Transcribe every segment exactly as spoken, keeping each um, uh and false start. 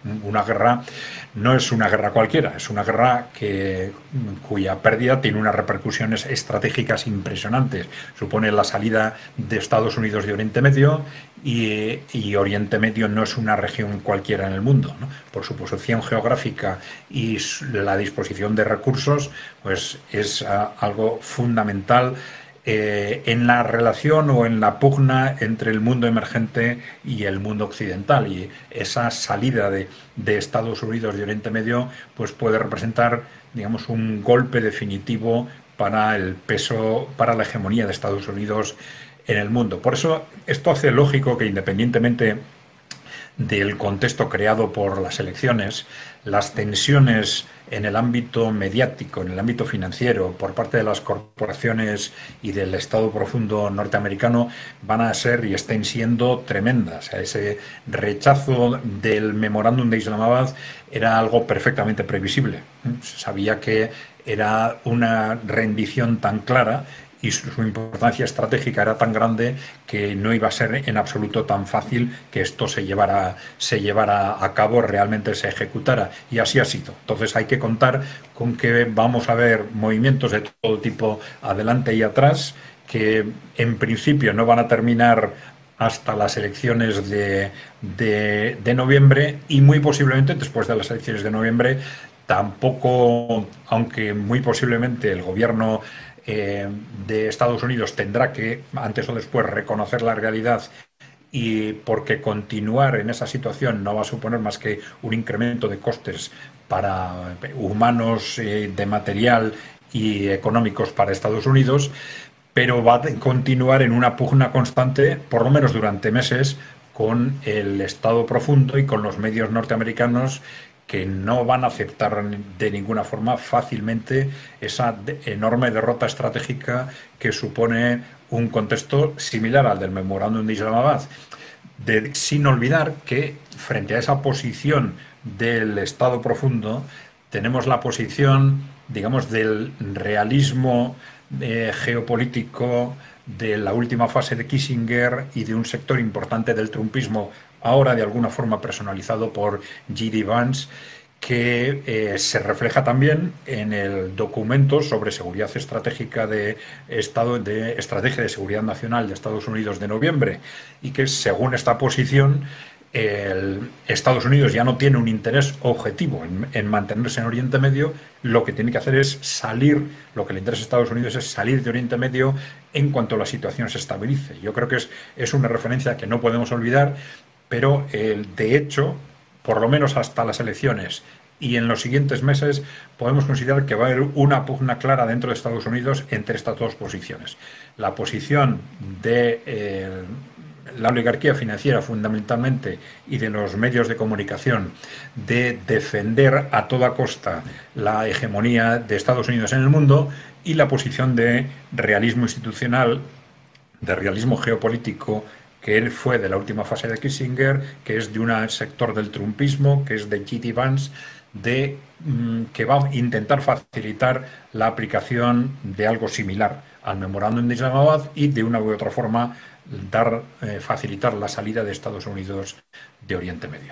Una guerra no es una guerra cualquiera, es una guerra que, cuya pérdida tiene unas repercusiones estratégicas impresionantes. Supone la salida de Estados Unidos de Oriente Medio y, y Oriente Medio no es una región cualquiera en el mundo, ¿no? Por su posición geográfica y la disposición de recursos, pues es uh, algo fundamental eh, en la relación o en la pugna entre el mundo emergente y el mundo occidental. Y esa salida de, de Estados Unidos de Oriente Medio pues puede representar, digamos, un golpe definitivo para el peso, para la hegemonía de Estados Unidos en el mundo. Por eso esto hace lógico que, independientemente del contexto creado por las elecciones, las tensiones en el ámbito mediático, en el ámbito financiero, por parte de las corporaciones y del Estado profundo norteamericano van a ser y estén siendo tremendas. Ese rechazo del memorándum de Islamabad era algo perfectamente previsible. Se sabía que era una rendición tan clara y su, su importancia estratégica era tan grande que no iba a ser en absoluto tan fácil que esto se llevara, se llevara a cabo, realmente se ejecutara, y así ha sido. Entonces hay que contar con que vamos a ver movimientos de todo tipo adelante y atrás, que en principio no van a terminar hasta las elecciones de, de, de noviembre, y muy posiblemente después de las elecciones de noviembre tampoco, aunque muy posiblemente el gobierno Eh, de Estados Unidos tendrá que, antes o después, reconocer la realidad, y porque continuar en esa situación no va a suponer más que un incremento de costes para humanos, eh, de material y económicos para Estados Unidos, pero va a continuar en una pugna constante, por lo menos durante meses, con el Estado profundo y con los medios norteamericanos, que no van a aceptar de ninguna forma fácilmente esa de- enorme derrota estratégica que supone un contexto similar al del memorándum de Islamabad. De- sin olvidar que, frente a esa posición del Estado profundo, tenemos la posición, digamos, del realismo eh, geopolítico de la última fase de Kissinger y de un sector importante del trumpismo, ahora de alguna forma personalizado por G D Vance, que eh, se refleja también en el documento sobre seguridad estratégica de Estado, de Estrategia de Seguridad Nacional de Estados Unidos de noviembre, y que, según esta posición, el Estados Unidos ya no tiene un interés objetivo en, en mantenerse en Oriente Medio. Lo que tiene que hacer es salir, lo que le interesa a Estados Unidos es salir de Oriente Medio en cuanto la situación se estabilice. Yo creo que es, es una referencia que no podemos olvidar, pero eh, de hecho, por lo menos hasta las elecciones y en los siguientes meses, podemos considerar que va a haber una pugna clara dentro de Estados Unidos entre estas dos posiciones. La posición de eh, la oligarquía financiera, fundamentalmente, y de los medios de comunicación, de defender a toda costa la hegemonía de Estados Unidos en el mundo, y la posición de realismo institucional, de realismo geopolítico, que él fue de la última fase de Kissinger, que es de un sector del trumpismo, que es de G D Vance, de, mm, que va a intentar facilitar la aplicación de algo similar al memorándum de Islamabad, y de una u otra forma dar, eh, facilitar la salida de Estados Unidos de Oriente Medio.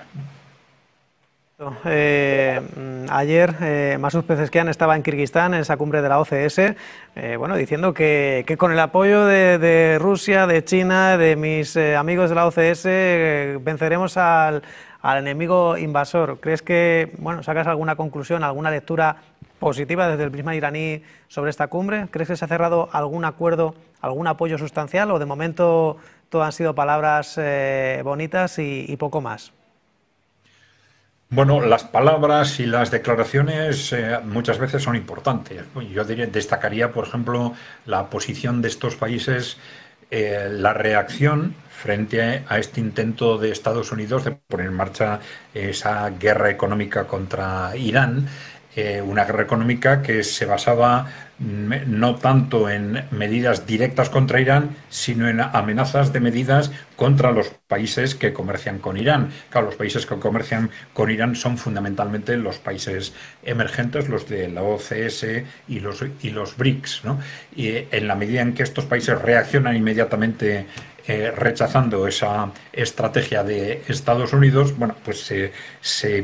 Eh, mm, ayer eh, Masud Pezeshkian estaba en Kirguistán, en esa cumbre de la O C S, eh, bueno, diciendo que, que con el apoyo de, de Rusia, de China, de mis eh, amigos de la O C S, eh, venceremos al, al enemigo invasor. ¿Crees que, bueno, sacas alguna conclusión, alguna lectura positiva desde el prisma iraní sobre esta cumbre? ¿Crees que se ha cerrado algún acuerdo, algún apoyo sustancial, o de momento todo han sido palabras eh, bonitas y, y poco más? Bueno, las palabras y las declaraciones eh, muchas veces son importantes. Yo diría, destacaría, por ejemplo, la posición de estos países, eh, la reacción frente a este intento de Estados Unidos de poner en marcha esa guerra económica contra Irán, eh, una guerra económica que se basaba mm, no tanto en medidas directas contra Irán, sino en amenazas de medidas contra los países que comercian con Irán. Claro, los países que comercian con Irán son fundamentalmente los países emergentes, los de la O C S y los, y los BRICS, ¿no? Y en la medida en que estos países reaccionan inmediatamente, eh, rechazando esa estrategia de Estados Unidos, bueno, pues se, se